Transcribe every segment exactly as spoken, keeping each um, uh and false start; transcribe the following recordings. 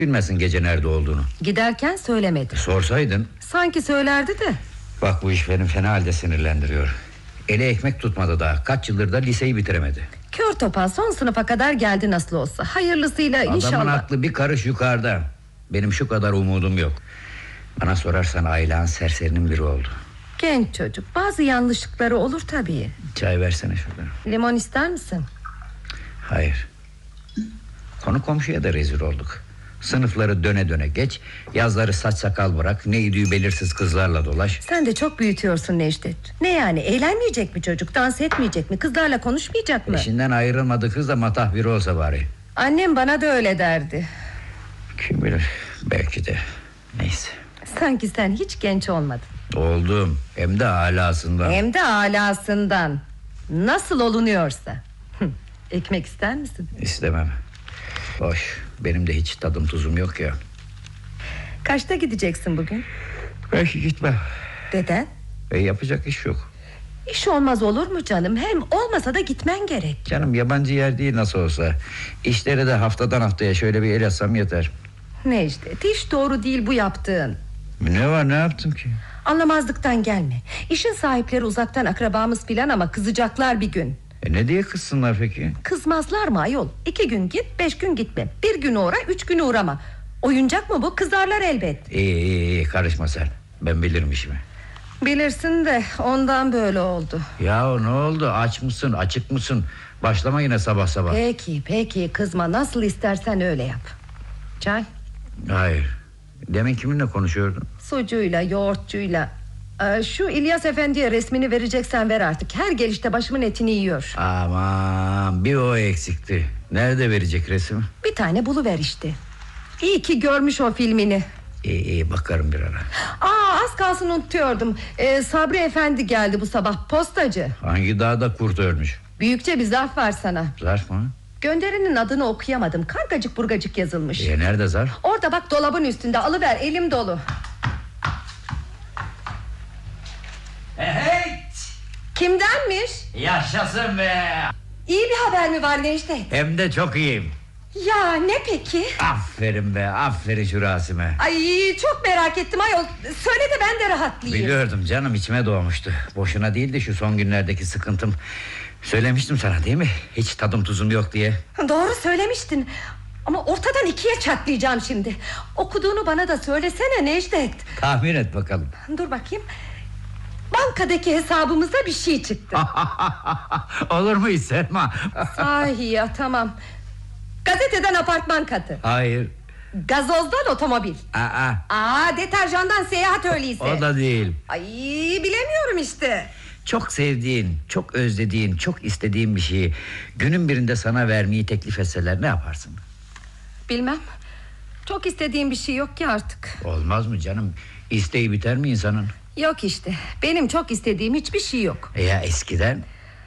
Bilmesin gece nerede olduğunu. Giderken söylemedi. Sorsaydın. Sanki söylerdi de. Bak bu iş beni fena halde sinirlendiriyor. Eli ekmek tutmadı daha. Kaç yıldır da liseyi bitiremedi. Kör topal son sınıfa kadar geldi nasıl olsa. Hayırlısıyla Adamın inşallah. Adamın aklı bir karış yukarıda. Benim şu kadar umudum yok. Bana sorarsan Aylan serserinin biri oldu. Genç çocuk, bazı yanlışlıkları olur tabii. Çay versene şuradan. Limon ister misin? Hayır. Konu komşuya da rezil olduk. Sınıfları döne döne geç, yazları saç sakal bırak, ne idüğü belirsiz kızlarla dolaş. Sen de çok büyütüyorsun Necdet. Ne yani, eğlenmeyecek mi çocuk, dans etmeyecek mi, kızlarla konuşmayacak mı? Eşinden ayrılmadı kız da matah biri olsa bari. Annem bana da öyle derdi. Kim bilir, belki de. Neyse. Sanki sen hiç genç olmadın. Oldum, hem de alasından. Hem de alasından. Nasıl olunuyorsa. Ekmek ister misin? İstemem. Boş, benim de hiç tadım tuzum yok ya. Kaçta gideceksin bugün? Belki gitmem. Neden? E, yapacak iş yok. İş olmaz olur mu canım? Hem olmasa da gitmen gerek. Canım yabancı yer değil nasıl olsa. İşleri de haftadan haftaya şöyle bir el atsam yeter. Necdet, hiç doğru değil bu yaptığın. Ne var, ne yaptım ki? Anlamazlıktan gelme. İşin sahipleri uzaktan akrabamız filan ama kızacaklar bir gün. E ne diye kızsınlar peki? Kızmazlar mı ayol? İki gün git, beş gün gitme. Bir gün uğra, üç gün uğrama. Oyuncak mı bu? Kızarlar elbet. İyi iyi iyi, karışma sen. Ben bilirim işimi. Bilirsin de ondan böyle oldu. Ya ne oldu? Aç mısın, açık mısın? Başlama yine sabah sabah. Peki peki, kızma, nasıl istersen öyle yap. Çay? Hayır. Demin kiminle konuşuyordun? Sucuyla, yoğurtçuyla. Ee, Şu İlyas Efendi'ye resmini vereceksen ver artık. Her gelişte başımın etini yiyor. Aman, bir o eksikti. Nerede verecek resim? Bir tane buluver işte. İyi ki görmüş o filmini. İyi iyi, bakarım bir ara. Aa, az kalsın unutuyordum. ee, Sabri Efendi geldi bu sabah, postacı. Hangi dağda kurt ölmüş? Büyükçe bir zarf var sana. Zarf mı? Gönderenin adını okuyamadım. Kargacık burgacık yazılmış. E, nerede zarf? Orada bak, dolabın üstünde, alıver, elim dolu. Evet. Kimdenmiş? Yaşasın be. İyi bir haber mi var Necdet? Hem de çok iyiyim. Ya ne peki? Aferin be, aferin şu Rasim'e. Ay çok merak ettim ayol. Söyle de ben de rahatlayayım. Biliyordum canım, içime doğmuştu. Boşuna değildi şu son günlerdeki sıkıntım. Söylemiştim sana değil mi? Hiç tadım tuzum yok diye. Doğru söylemiştin. Ama ortadan ikiye çatlayacağım şimdi. Okuduğunu bana da söylesene Necdet. Tahmin et bakalım. Dur bakayım. Bankadaki hesabımıza bir şey çıktı. Olur mu hiç Selma? Sahi ya, tamam. Gazeteden apartman katı. Hayır. Gazozdan otomobil. Aa. Aa, deterjandan seyahat öyleyse. O da değil. Ay, bilemiyorum işte. Çok sevdiğin, çok özlediğin, çok istediğin bir şeyi günün birinde sana vermeyi teklif etseler ne yaparsın? Bilmem. Çok istediğim bir şey yok ki artık. Olmaz mı canım? İsteği biter mi insanın? Yok işte. Benim çok istediğim hiçbir şey yok. E ya eskiden?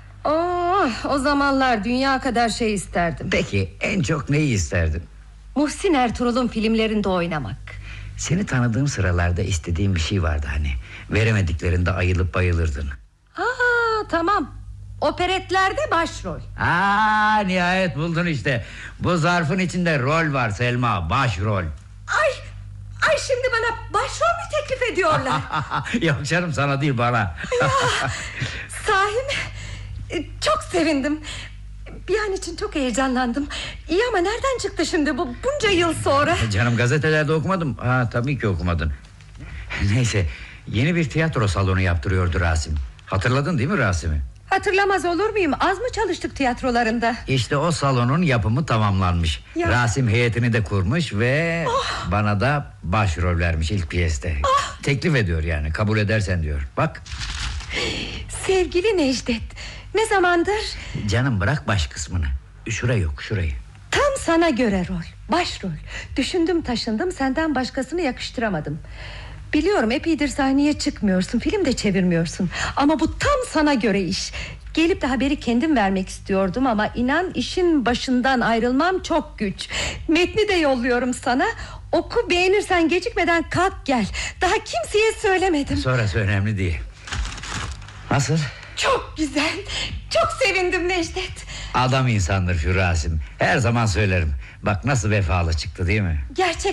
Oh, o zamanlar dünya kadar şey isterdim. Peki en çok neyi isterdin? Muhsin Ertuğrul'un filmlerinde oynamak. Seni tanıdığım sıralarda istediğim bir şey vardı hani. Veremediklerinde ayılıp bayılırdın. Aa, tamam. Operetlerde başrol. Aa, nihayet buldun işte. Bu zarfın içinde rol var Selma, başrol. Ay, ay şimdi bana başrol mü teklif ediyorlar? Yok canım, sana değil bana. Ya, sahi mi? E, Çok sevindim. Bir an için çok heyecanlandım. İyi ama nereden çıktı şimdi bu bunca yıl sonra? Canım gazetelerde okumadım. Ha, tabii ki okumadın. Neyse, yeni bir tiyatro salonu yaptırıyordu Rasim. Hatırladın değil mi Rasim'i? Hatırlamaz olur muyum? Az mı çalıştık tiyatrolarında? İşte o salonun yapımı tamamlanmış. Ya. Rasim heyetini de kurmuş ve oh. bana da başrol vermiş ilk piyeste. Oh. Teklif ediyor yani, kabul edersen diyor. Bak. Sevgili Necdet, ne zamandır? Canım bırak baş kısmını. Şurayı yok, şurayı. Tam sana göre rol, başrol. Düşündüm taşındım, senden başkasını yakıştıramadım. Biliyorum epeydir sahneye çıkmıyorsun, film de çevirmiyorsun. Ama bu tam sana göre iş. Gelip de haberi kendim vermek istiyordum ama inan işin başından ayrılmam çok güç. Metni de yolluyorum sana. Oku, beğenirsen gecikmeden kalk gel. Daha kimseye söylemedim. Sonrası önemli değil. Nasıl? Çok güzel. Çok sevindim Necdet. Adam insandır şu Rasim. Her zaman söylerim. Bak nasıl vefalı çıktı değil mi? Gerçek